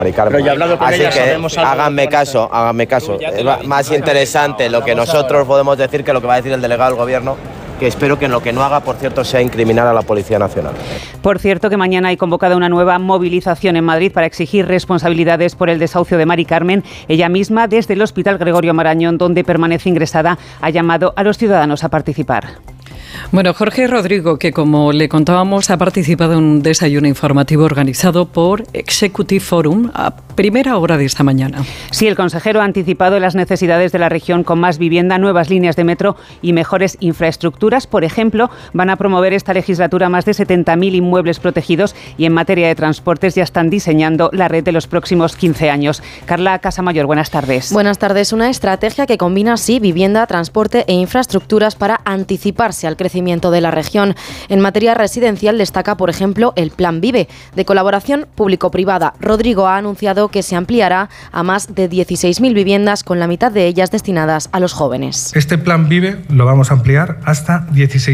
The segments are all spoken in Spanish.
Pero ya he hablado con ella, sabemos algo. Háganme caso. Es más interesante lo que nosotros podemos decir que lo que va a decir el delegado del Gobierno, que espero que lo que no haga, por cierto, sea incriminar a la Policía Nacional. Por cierto, que mañana hay convocada una nueva movilización en Madrid para exigir responsabilidades por el desahucio de Mari Carmen. Ella misma, desde el Hospital Gregorio Marañón, donde permanece ingresada, ha llamado a los ciudadanos a participar. Bueno, Jorge Rodrigo, que como le contábamos, ha participado en un desayuno informativo organizado por Executive Forum a primera hora de esta mañana. Sí, el consejero ha anticipado las necesidades de la región con más vivienda, nuevas líneas de metro y mejores infraestructuras. Por ejemplo, van a promover esta legislatura más de 70.000 inmuebles protegidos y en materia de transportes ya están diseñando la red de los próximos 15 años. Carla Casamayor, buenas tardes. Buenas tardes. Una estrategia que combina así vivienda, transporte e infraestructuras para anticiparse al crecimiento de la región. En materia residencial destaca, por ejemplo, el Plan Vive, de colaboración público-privada. Rodrigo ha anunciado que se ampliará a más de 16.000 viviendas, con la mitad de ellas destinadas a los jóvenes. Este Plan Vive lo vamos a ampliar hasta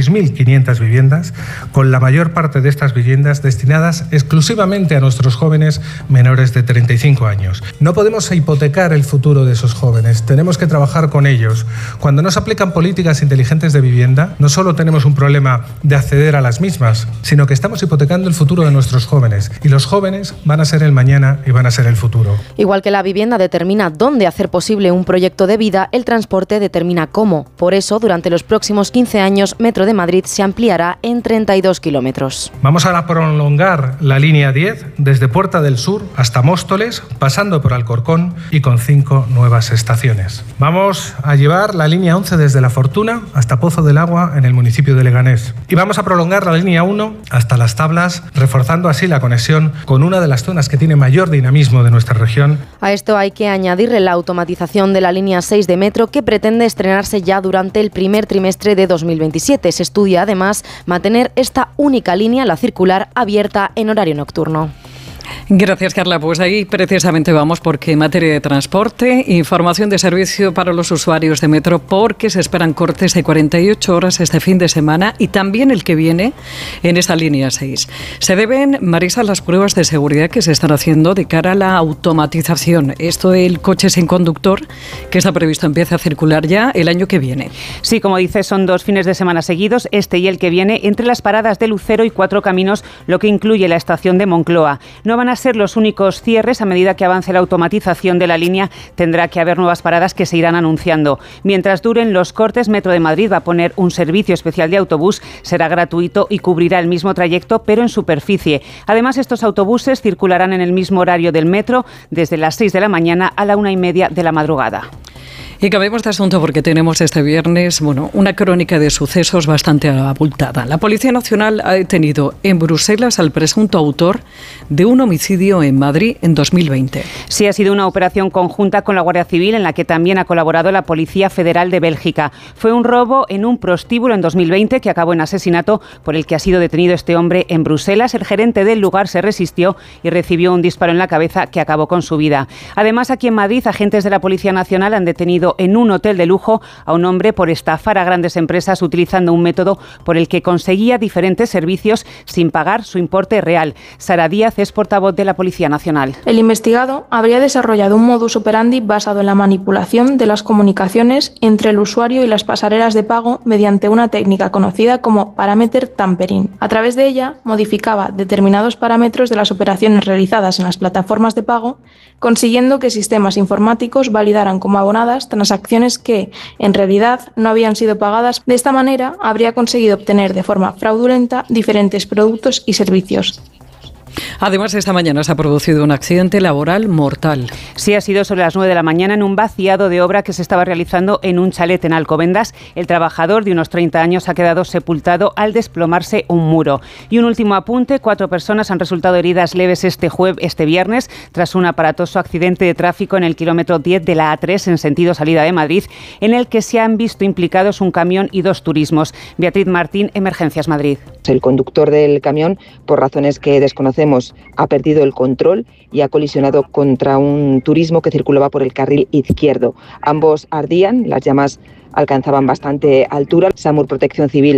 16.500 viviendas, con la mayor parte de estas viviendas destinadas exclusivamente a nuestros jóvenes menores de 35 años. No podemos hipotecar el futuro de esos jóvenes, tenemos que trabajar con ellos. Cuando no se aplican políticas inteligentes de vivienda, no solo tenemos un problema de acceder a las mismas, sino que estamos hipotecando el futuro de nuestros jóvenes. Y los jóvenes van a ser el mañana y van a ser el futuro. Igual que la vivienda determina dónde hacer posible un proyecto de vida, el transporte determina cómo. Por eso, durante los próximos 15 años, Metro de Madrid se ampliará en 32 kilómetros. Vamos a prolongar la línea 10 desde Puerta del Sur hasta Móstoles, pasando por Alcorcón y con 5 nuevas estaciones. Vamos a llevar la línea 11 desde La Fortuna hasta Pozo del Agua en el municipio de Leganés. Y vamos a prolongar la línea 1 hasta Las Tablas, reforzando así la conexión con una de las zonas que tiene mayor dinamismo de nuestra región. A esto hay que añadirle la automatización de la línea 6 de Metro, que pretende estrenarse ya durante el primer trimestre de 2027. Se estudia además mantener esta única línea, la circular, abierta en horario nocturno. Gracias, Carla. Pues ahí precisamente vamos, porque en materia de transporte, información de servicio para los usuarios de Metro, porque se esperan cortes de 48 horas este fin de semana y también el que viene en esa línea 6. Se deben, Marisa, las pruebas de seguridad que se están haciendo de cara a la automatización. Esto del coche sin conductor, que está previsto empiece a circular ya el año que viene. Sí, como dices, son 2 fines de semana seguidos, este y el que viene, entre las paradas de Lucero y Cuatro Caminos, lo que incluye la estación de Moncloa. No van a ser los únicos cierres. A medida que avance la automatización de la línea, tendrá que haber nuevas paradas que se irán anunciando. Mientras duren los cortes, Metro de Madrid va a poner un servicio especial de autobús. Será gratuito y cubrirá el mismo trayecto, pero en superficie. Además, estos autobuses circularán en el mismo horario del metro, desde las 6 de la mañana a la 1:30 de la madrugada. Y cambiemos de asunto porque tenemos este viernes, una crónica de sucesos bastante abultada. La Policía Nacional ha detenido en Bruselas al presunto autor de un homicidio en Madrid en 2020. Sí, ha sido una operación conjunta con la Guardia Civil, en la que también ha colaborado la Policía Federal de Bélgica. Fue un robo en un prostíbulo en 2020 que acabó en asesinato, por el que ha sido detenido este hombre en Bruselas. El gerente del lugar se resistió y recibió un disparo en la cabeza que acabó con su vida. Además, aquí en Madrid, agentes de la Policía Nacional han detenido en un hotel de lujo a un hombre por estafar a grandes empresas utilizando un método por el que conseguía diferentes servicios sin pagar su importe real. Sara Díaz es portavoz de la Policía Nacional. El investigado habría desarrollado un modus operandi basado en la manipulación de las comunicaciones entre el usuario y las pasarelas de pago mediante una técnica conocida como parameter tampering. A través de ella modificaba determinados parámetros de las operaciones realizadas en las plataformas de pago, consiguiendo que sistemas informáticos validaran como abonadas transacciones que, en realidad, no habían sido pagadas. De esta manera, habría conseguido obtener de forma fraudulenta diferentes productos y servicios. Además, esta mañana se ha producido un accidente laboral mortal. Sí, ha sido sobre las 9 de la mañana en un vaciado de obra que se estaba realizando en un chalet en Alcobendas. El trabajador, de unos 30 años, ha quedado sepultado al desplomarse un muro. Y un último apunte: 4 personas han resultado heridas leves este viernes tras un aparatoso accidente de tráfico en el kilómetro 10 de la A3 en sentido salida de Madrid, en el que se han visto implicados un camión y 2 turismos. Beatriz Martín, Emergencias Madrid. El conductor del camión, por razones que desconocemos, ha perdido el control y ha colisionado contra un turismo que circulaba por el carril izquierdo. Ambos ardían, las llamas alcanzaban bastante altura. SAMUR Protección Civil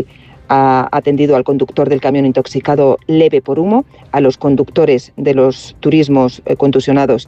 ha atendido al conductor del camión intoxicado leve por humo, a los conductores de los turismos contusionados